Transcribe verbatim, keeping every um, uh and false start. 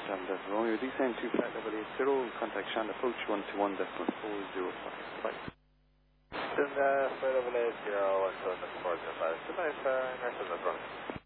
seven Delta Romeo, descend to flight level eight zero, contact Shan approach one two one decimal four zero five. Bye. Then uh, flight level eight zero, one two one decimal four zero five. Good night, uh, nice to meet you.